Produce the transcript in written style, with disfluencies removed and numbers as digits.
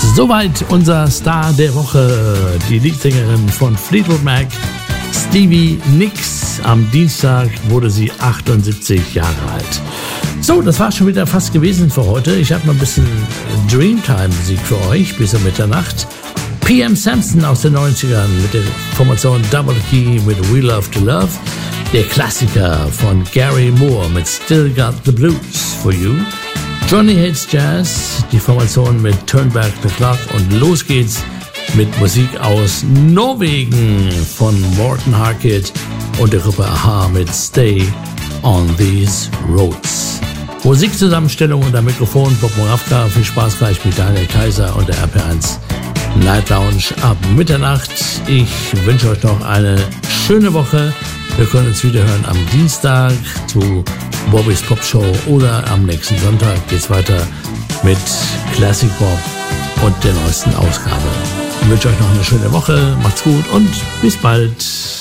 Soweit unser Star der Woche, die Leadsängerin von Fleetwood Mac, Stevie Nicks. Am Dienstag wurde sie 78 Jahre alt. So, das war schon wieder fast gewesen für heute. Ich habe noch ein bisschen Dreamtime-Musik für euch bis um Mitternacht. PM Samson aus den 90ern mit der Formation Double Key mit We Love to Love. Der Klassiker von Gary Moore mit Still Got the Blues for You. Johnny Hates Jazz, die Formation mit Turn Back the Clock, und los geht's mit Musik aus Norwegen von Morten Harket und der Gruppe Aha mit Stay on These Roads. Musikzusammenstellung unter Mikrofon Bob Moravka. Viel Spaß gleich mit Daniel Kaiser und der RP1 Night Lounge ab Mitternacht. Ich wünsche euch noch eine schöne Woche. Wir können uns wieder hören am Dienstag zu Bobbys Pop Show oder am nächsten Sonntag geht's weiter mit Classic Bob und der neuesten Ausgabe. Ich wünsche euch noch eine schöne Woche. Macht's gut und bis bald.